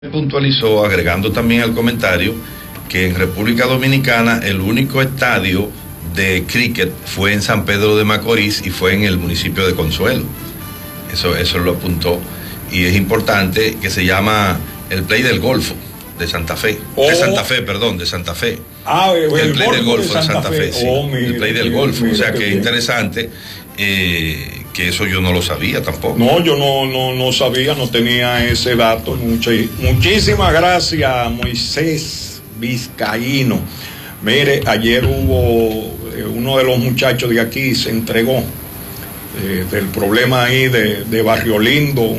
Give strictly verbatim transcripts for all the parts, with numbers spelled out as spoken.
Puntualizó, agregando también al comentario, que en República Dominicana el único estadio de cricket fue en San Pedro de Macorís y fue en el municipio de Consuelo. Eso, eso lo apuntó. Y es importante, que se llama el Play del Golfo de Santa Fe. Oh. De Santa Fe, perdón, de Santa Fe. Ah, el, el, el Play del Golfo de Santa, de Santa Fe, Fe sí. Oh, mira, el Play del mira, Golfo. mira, o sea que es bien. interesante. Eh, que eso yo no lo sabía tampoco. No, yo no, no, no sabía, no tenía ese dato. Mucha, muchísimas gracias, Moisés Vizcaíno. Mire, ayer hubo eh, uno de los muchachos de aquí se entregó eh, del problema ahí de, de Barrio Lindo,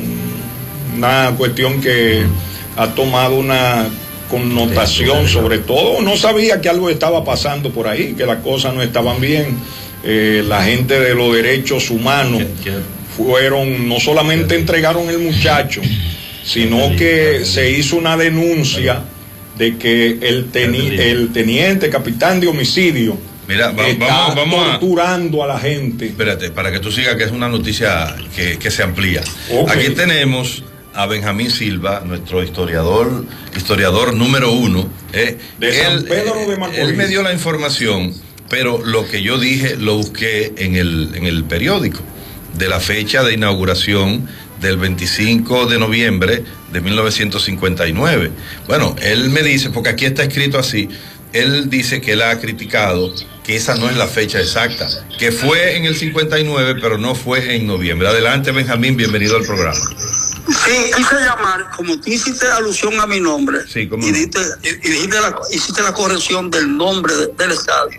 una cuestión que ha tomado una connotación, sobre todo, no sabía que algo estaba pasando por ahí, que las cosas no estaban bien. Eh, la gente de los derechos humanos fueron, no solamente entregaron el muchacho, sino que se hizo una denuncia de que el, teni el teniente capitán de homicidio Mira, va, está vamos, vamos torturando a... a la gente. Espérate, para que tú sigas, que es una noticia que, que se amplía. Okay. Aquí tenemos a Benjamín Silva, nuestro historiador, historiador número uno. Eh, de San él, Pedro de Macorís. Él me dio la información, pero lo que yo dije lo busqué en el, en el periódico, de la fecha de inauguración del veinticinco de noviembre de mil novecientos cincuenta y nueve. Bueno, él me dice, porque aquí está escrito así, él dice que él ha criticado que esa no es la fecha exacta, que fue en el cincuenta y nueve, pero no fue en noviembre. Adelante, Benjamín, bienvenido al programa. Sí, quise llamar, como tú hiciste alusión a mi nombre, sí, ¿cómo y, no? diste, y, y dijiste la, hiciste la corrección del nombre de, del estadio.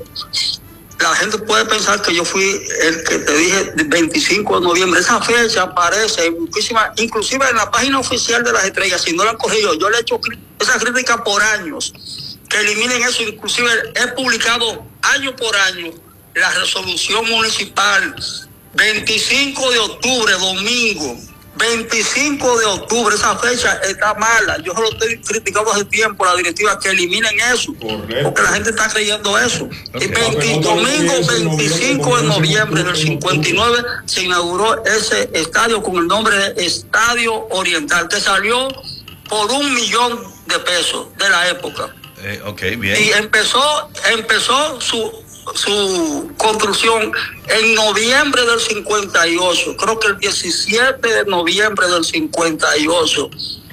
La gente puede pensar que yo fui el que te dije veinticinco de noviembre. Esa fecha aparece en muchísimas, inclusive en la página oficial de las estrellas. Si no la han cogido, yo le he hecho esa crítica por años, que eliminen eso. Inclusive he publicado año por año la resolución municipal veinticinco de octubre, domingo. veinticinco de octubre, esa fecha está mala. Yo lo estoy criticando hace tiempo, la directiva, que eliminen eso. Correcto. Porque la gente está creyendo eso. Okay. El veinte, domingo veinticinco de noviembre del cincuenta y nueve se inauguró ese estadio con el nombre de Estadio Oriental, que salió por un millón de pesos de la época. Eh, ok, bien. Y empezó, empezó su su construcción en noviembre del cincuenta y ocho, creo que el diecisiete de noviembre del cincuenta y ocho,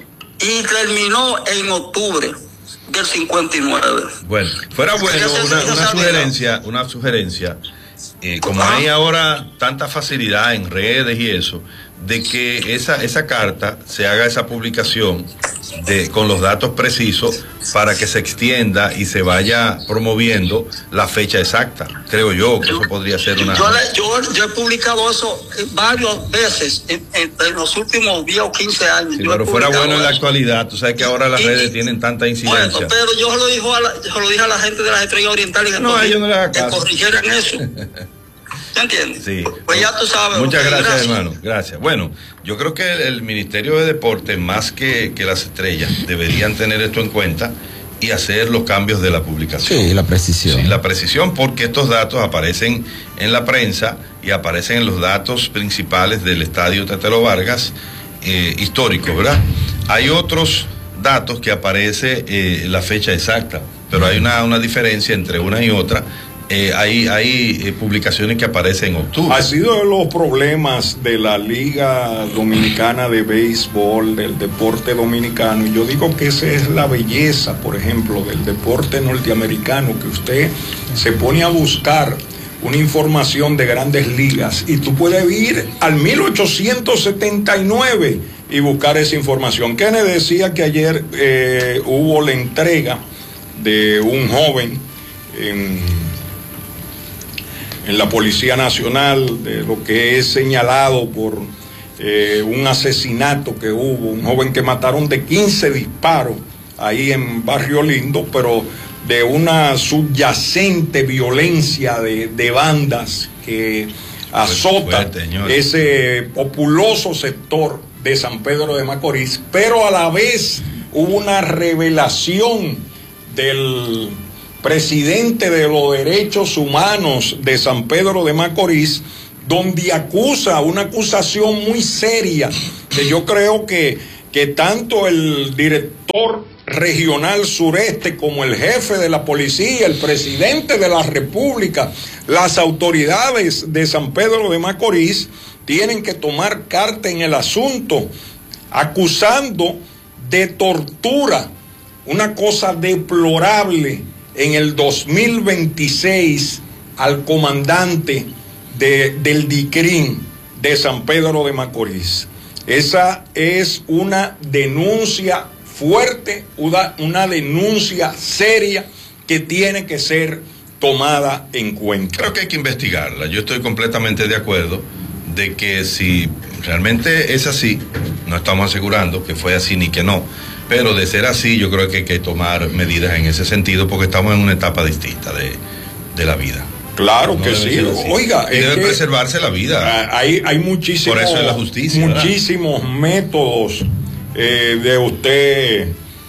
y terminó en octubre del cincuenta y nueve. Bueno, fuera bueno una, una sugerencia, una sugerencia, eh, como hay ahora tanta facilidad en redes y eso, de que esa, esa carta se haga esa publicación de, con los datos precisos, para que se extienda y se vaya promoviendo la fecha exacta. Creo yo que eso podría ser una... Yo, le, yo, yo he publicado eso varias veces en, en, en los últimos diez o quince años. Sí, yo pero fuera bueno en la eso. actualidad. Tú sabes que ahora las y, redes tienen tanta incidencia. Bueno, pero yo lo, dijo a la, yo lo dije a la gente de las estrellas orientales que, no, corri, no le que corrigieran eso. ¿Te entiendes? Sí. Pues ya tú sabes. Muchas gracias, gracias, hermano. Gracias. Bueno, yo creo que el, el Ministerio de Deporte, más que, que las estrellas, deberían tener esto en cuenta y hacer los cambios de la publicación. Sí, la precisión. Sí, la precisión, porque estos datos aparecen en la prensa y aparecen en los datos principales del Estadio Tetelo Vargas, eh, histórico, ¿verdad? Hay otros datos que aparece eh, la fecha exacta, pero hay una, una diferencia entre una y otra. Eh, hay hay eh, publicaciones que aparecen en octubre. Ha sido de los problemas de la Liga Dominicana de Béisbol, del deporte dominicano, y yo digo que esa es la belleza, por ejemplo, del deporte norteamericano, que usted se pone a buscar una información de grandes ligas y tú puedes ir al mil ochocientos setenta y nueve y buscar esa información. Kenneth decía que ayer eh, hubo la entrega de un joven en en la Policía Nacional, de lo que es señalado por eh, un asesinato que hubo, un joven que mataron de quince disparos ahí en Barrio Lindo, pero de una subyacente violencia de, de bandas que azota ese populoso sector de San Pedro de Macorís, pero a la vez hubo una revelación del presidente de los derechos humanos de San Pedro de Macorís, donde acusa, una acusación muy seria, que yo creo que que tanto el director regional sureste como el jefe de la policía, el presidente de la República, las autoridades de San Pedro de Macorís tienen que tomar carta en el asunto, acusando de tortura, una cosa deplorable, en el dos mil veintiséis al comandante de, del DICRIN de San Pedro de Macorís. Esa es una denuncia fuerte, una, una denuncia seria que tiene que ser tomada en cuenta. Creo que hay que investigarla. Yo estoy completamente de acuerdo de que si realmente es así, no estamos asegurando que fue así ni que no, pero de ser así yo creo que hay que tomar medidas en ese sentido porque estamos en una etapa distinta de, de la vida. Claro no que sí. Oiga, y debe preservarse la vida. Hay, hay muchísimos, por eso es la justicia, muchísimos ¿verdad? métodos eh, de usted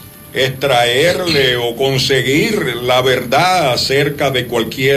extraerle o conseguir la verdad acerca de cualquier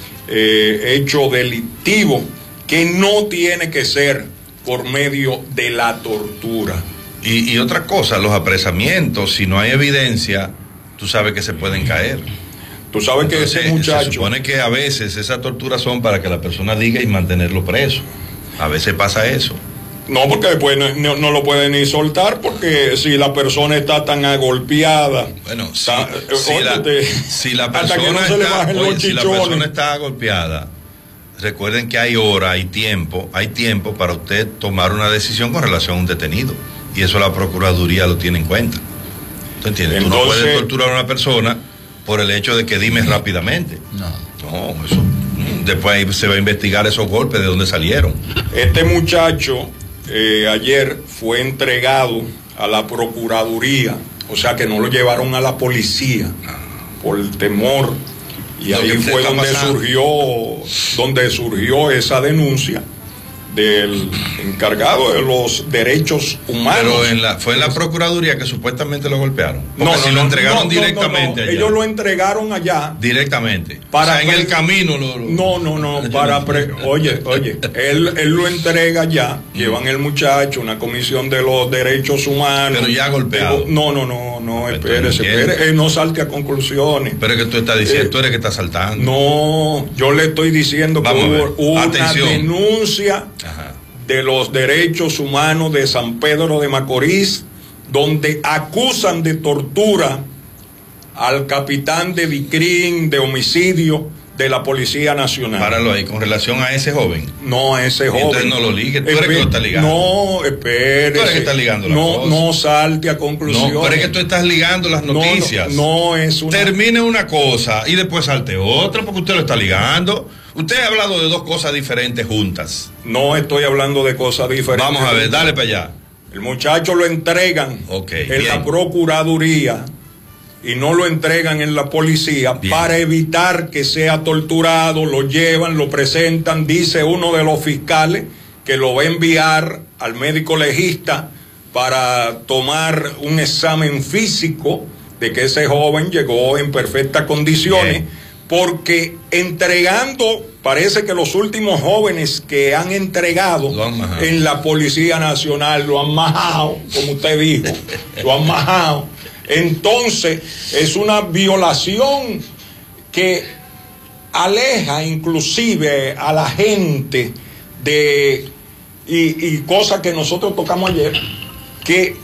eh, hecho delictivo que no tiene que ser por medio de la tortura. Y, y otra cosa, los apresamientos, si no hay evidencia, tú sabes que se pueden caer. Tú sabes que Entonces, ese muchacho... Se supone que a veces esas torturas son para que la persona diga y mantenerlo preso. A veces pasa eso. No, porque después no, no, no lo pueden ni soltar, porque si la persona está tan agolpeada... Bueno, si, está, si, óyete, la, si, la persona no está, oye, si la persona está golpeada, recuerden que hay hora, hay tiempo, hay tiempo para usted tomar una decisión con relación a un detenido. Y eso la Procuraduría lo tiene en cuenta. ¿Tú entiendes? Entonces, tú no puedes torturar a una persona por el hecho de que dime rápidamente. No. No, eso. Después se va a investigar esos golpes, de dónde salieron. Este muchacho eh, ayer fue entregado a la Procuraduría, o sea que no lo llevaron a la policía por el temor. Y lo ahí fue donde surgió, donde surgió esa denuncia del encargado de los derechos humanos. Pero en la, fue en la Procuraduría que supuestamente lo golpearon. Porque no, si no, lo entregaron no, directamente no, no, no. allá. Ellos lo entregaron allá. Directamente. Para o sea, en el camino lo, lo, No, no, no. Para pre, oye, oye, él, él lo entrega allá. Mm. Llevan el muchacho, una comisión de los derechos humanos. Pero ya golpeado. No, no, no, no, espérese, espérese. No salte a conclusiones. Pero es que tú estás diciendo, eh, tú eres que estás saltando. No, yo le estoy diciendo Vamos que hubo una Atención. denuncia. Ajá. de los derechos humanos de San Pedro de Macorís, donde acusan de tortura al capitán de DICRIN de homicidio de la Policía Nacional. Páralo ahí, con relación a ese joven. No, a ese joven. Entonces no lo ligue, tú eres que lo está ligando. No, espérese. Tú eres que está ligando las no, cosas. No salte a conclusiones. No, pero es que tú estás ligando las noticias. No, no, no es una... Termine una cosa y después salte otra porque usted lo está ligando. Usted ha hablado de dos cosas diferentes juntas. No estoy hablando de cosas diferentes. Vamos a ver, dale para allá. El muchacho lo entregan okay, en bien. la Procuraduría y no lo entregan en la policía bien. para evitar que sea torturado. Lo llevan, lo presentan, dice uno de los fiscales que lo va a enviar al médico legista para tomar un examen físico de que ese joven llegó en perfectas condiciones. Bien. Porque entregando, parece que los últimos jóvenes que han entregado han en la Policía Nacional lo han majado, como usted dijo, lo han majado. Entonces, es una violación que aleja inclusive a la gente de, y, y cosas que nosotros tocamos ayer, que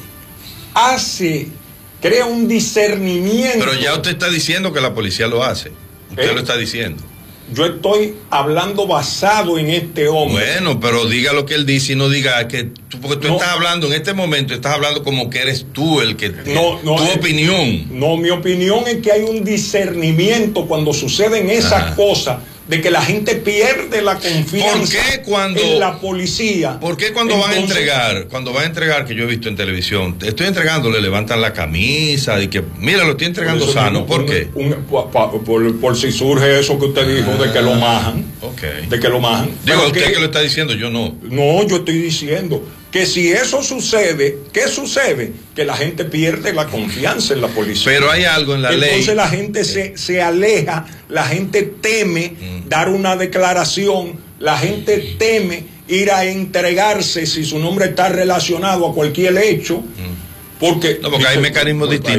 hace, crea un discernimiento. Pero ya usted está diciendo que la policía lo hace. Usted ¿Eh? lo está diciendo. Yo estoy hablando basado en este hombre. Bueno, pero diga lo que él dice y no diga que tú, porque tú no, estás hablando en este momento, estás hablando como que eres tú el que no, no, tu eh, opinión. No, mi opinión es que hay un discernimiento cuando suceden esas cosas de que la gente pierde la confianza ¿Por qué cuando, en la policía. ¿Por qué cuando Entonces, van a entregar, cuando van a entregar, que yo he visto en televisión, estoy entregando, le levantan la camisa y que, mira, lo estoy entregando sano, ¿por qué? Un, un, por, por, por si surge eso que usted dijo, ah, de que lo majan. Okay. De que lo majan. Digo, usted que, que lo está diciendo, yo no. No, yo estoy diciendo que si eso sucede, ¿qué sucede? Que la gente pierde la confianza en la policía. Pero hay algo en la Entonces, ley. Entonces la gente se, se aleja, la gente teme mm. dar una declaración, la gente teme ir a entregarse si su nombre está relacionado a cualquier hecho. Mm. Porque, no, porque hay mecanismos pues, distintos.